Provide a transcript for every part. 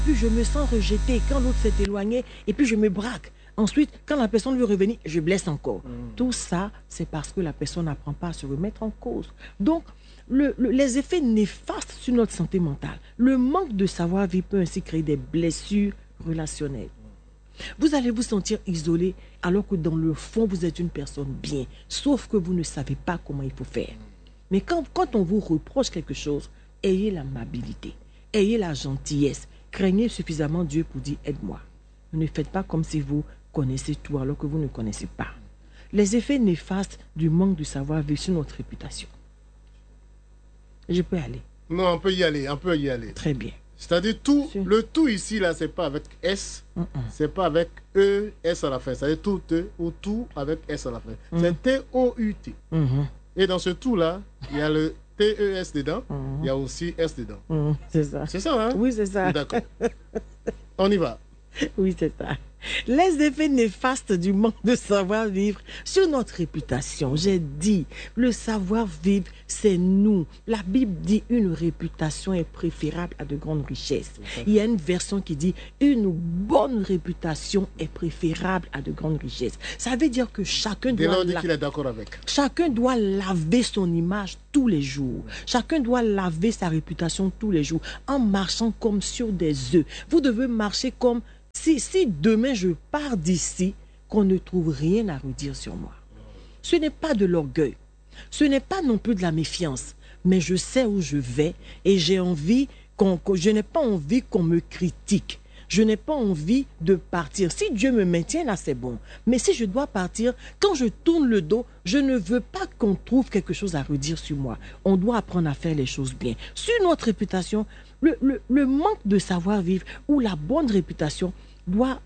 puis je me sens rejetée. Quand l'autre s'est éloigné, et puis je me braque. Ensuite, quand la personne veut revenir, je blesse encore. Tout ça, c'est parce que la personne n'apprend pas à se remettre en cause. Donc, les effets néfastes sur notre santé mentale, le manque de savoir-vivre peut ainsi créer des blessures relationnelles. Vous allez vous sentir isolé alors que dans le fond, vous êtes une personne bien, sauf que vous ne savez pas comment il faut faire. Mais quand on vous reproche quelque chose, ayez l'amabilité, ayez la gentillesse, craignez suffisamment Dieu pour dire « aide-moi ». Ne faites pas comme si vous connaissez tout alors que vous ne connaissez pas. Les effets néfastes du manque de savoir-vivre sur notre réputation. Je peux aller? Non, on peut y aller, on peut y aller. Très bien. C'est-à-dire tout, le tout ici, là, c'est pas avec S, c'est pas avec E, S à la fin. C'est-à-dire tout ou tout avec S à la fin. C'est T-O-U-T. Et dans ce tout-là, il y a le T-E-S dedans, il y a aussi S dedans. C'est ça. C'est ça, hein? Oui, c'est ça. D'accord. On y va. Oui, c'est ça. Les effets néfastes du manque de savoir-vivre sur notre réputation. J'ai dit, le savoir-vivre, c'est nous. La Bible dit une réputation est préférable à de grandes richesses. Il y a une version qui dit une bonne réputation est préférable à de grandes richesses. Ça veut dire que chacun doit laver son image tous les jours. Chacun doit laver sa réputation tous les jours en marchant comme sur des œufs. Vous devez marcher comme si demain je pars d'ici, qu'on ne trouve rien à redire sur moi. Ce n'est pas de l'orgueil, ce n'est pas non plus de la méfiance, mais je sais où je vais et je n'ai pas envie qu'on me critique. Je n'ai pas envie de partir. Si Dieu me maintient là, c'est bon. Mais si je dois partir, quand je tourne le dos, je ne veux pas qu'on trouve quelque chose à redire sur moi. On doit apprendre à faire les choses bien. Sur notre réputation, le manque de savoir-vivre ou la bonne réputation doit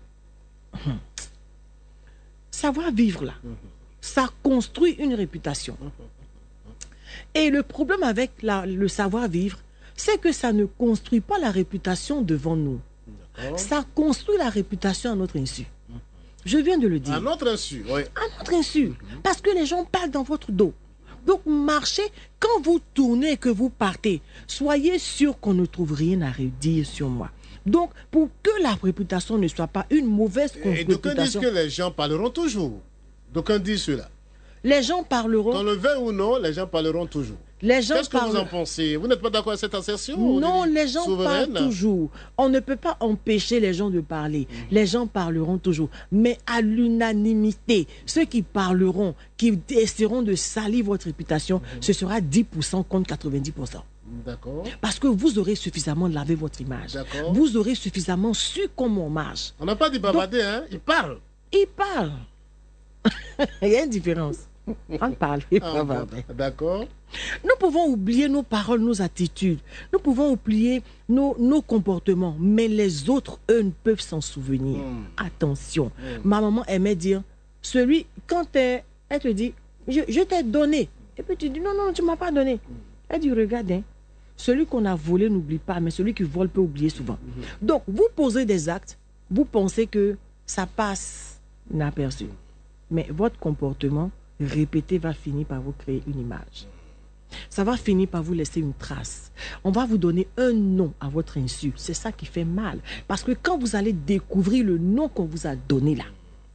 savoir-vivre là. Ça construit une réputation. Et le problème avec le savoir-vivre, c'est que ça ne construit pas la réputation devant nous. Ça construit la réputation à notre insu. Je viens de le dire. À notre insu, oui. À notre insu. Parce que les gens parlent dans votre dos. Donc, marchez, quand vous tournez et que vous partez, soyez sûr qu'on ne trouve rien à redire sur moi. Donc, pour que la réputation ne soit pas une mauvaise réputation... Et d'aucuns disent que les gens parleront toujours. D'aucuns disent cela. Les gens parleront... Qu'on le veuille ou non, les gens parleront toujours. Qu'est-ce que vous en pensez? Vous n'êtes pas d'accord avec cette assertion? Non, les gens parlent toujours. On ne peut pas empêcher les gens de parler. Les gens parleront toujours. Mais à l'unanimité, ceux qui parleront, qui essaieront de salir votre réputation, ce sera 10% contre 90%. D'accord. Parce que vous aurez suffisamment lavé votre image. Vous aurez suffisamment su comment on marche. On n'a pas dit bavarder, hein? Il parle. Il parle. Il y a une différence. On parle. D'accord. Nous pouvons oublier nos paroles, nos attitudes. Nous pouvons oublier nos comportements. Mais les autres, eux, ne peuvent s'en souvenir. Attention. Ma maman aimait dire, quand elle te dit, je t'ai donné. Et puis tu dis, non, tu ne m'as pas donné. Elle dit, regarde, hein, celui qu'on a volé n'oublie pas, mais celui qui vole peut oublier souvent. Donc, vous posez des actes, vous pensez que ça passe inaperçu. Mais votre comportement répété va finir par vous créer une image. Ça va finir par vous laisser une trace. On va vous donner un nom à votre insu. C'est ça qui fait mal. Parce que quand vous allez découvrir le nom qu'on vous a donné là,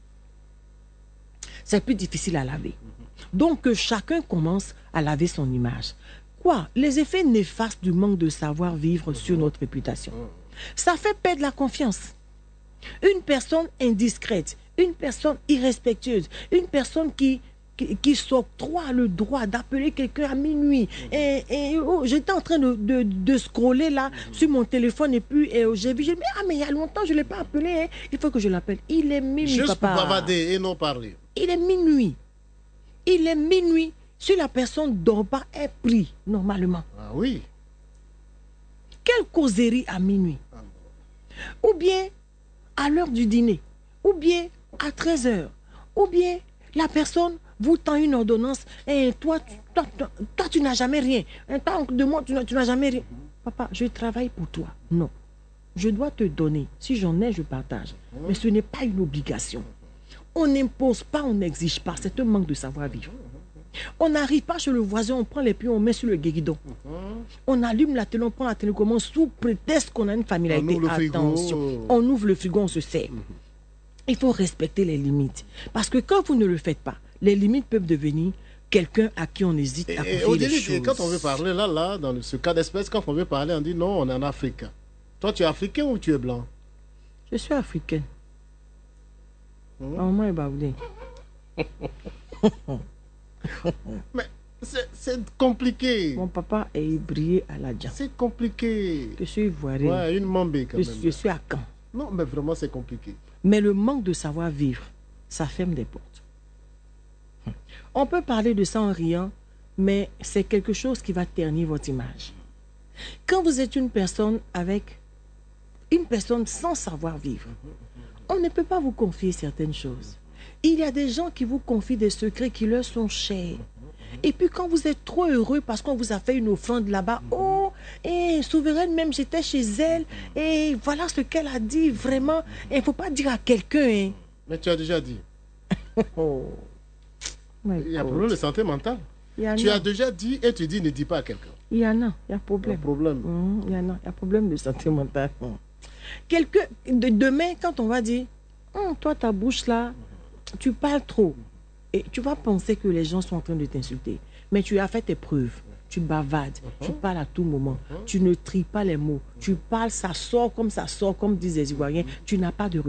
c'est plus difficile à laver. Donc que chacun commence à laver son image. Quoi? Les effets néfastes du manque de savoir-vivre sur notre réputation. Ça fait perdre la confiance. Une personne indiscrète, une personne irrespectueuse, une personne qui s'octroie le droit d'appeler quelqu'un à minuit. J'étais en train de scroller là sur mon téléphone et puis j'ai vu, mais il y a longtemps je ne l'ai pas appelé, hein. Il faut que je l'appelle. Il est minuit, juste papa. Pour bavarder et non parler. Il est minuit. Il est minuit. Si la personne ne dort pas, elle prie normalement. Ah oui. Quelle causerie à minuit? Ou bien à l'heure du dîner, ou bien à 13h, ou bien la personne vous tend une ordonnance et toi tu n'as jamais rien. Tant de moi, tu n'as jamais rien. Papa, je travaille pour toi. Non. Je dois te donner. Si j'en ai, je partage. Mais ce n'est pas une obligation. On n'impose pas, on n'exige pas. C'est un manque de savoir-vivre. On n'arrive pas chez le voisin, on prend les pieds, on met sur le guéridon. On allume la télé, on prend la télécommande sous prétexte qu'on a une familiarité. Attention, on ouvre le frigo, on se sert. Il faut respecter les limites. Parce que quand vous ne le faites pas, les limites peuvent devenir quelqu'un à qui on hésite à confier les choses. Et quand on veut parler, là, dans ce cas d'espèce, quand on veut parler, on dit non, on est en Afrique. Toi, tu es africain ou tu es blanc? Je suis africaine. Maman est baoulée. Mais c'est compliqué. Mon papa est brillé à la Djan. C'est compliqué. Je suis ivoirienne. Ouais, une mambé quand même. Je suis à Caen. Non, mais vraiment, c'est compliqué. Mais le manque de savoir-vivre, ça ferme des portes. On peut parler de ça en riant, mais c'est quelque chose qui va ternir votre image. Quand vous êtes une personne sans savoir-vivre, on ne peut pas vous confier certaines choses. Il y a des gens qui vous confient des secrets qui leur sont chers. Et puis quand vous êtes trop heureux parce qu'on vous a fait une offrande là-bas, oh, et souveraine même, j'étais chez elle, et voilà ce qu'elle a dit, vraiment. Il ne faut pas dire à quelqu'un. Hein. Mais tu as déjà dit. Il y a un problème de santé mentale. Tu as déjà dit et tu dis ne dis pas à quelqu'un. Il y en a, il y a problème. Il y en a, il y a problème de santé mentale. Quelqu'un, demain, quand on va dire, toi ta bouche là, tu parles trop. Et tu vas penser que les gens sont en train de t'insulter. Mais tu as fait tes preuves. Tu bavades. Tu parles à tout moment. Tu ne tries pas les mots. Tu parles, ça sort, comme disent les Ivoiriens. Tu n'as pas de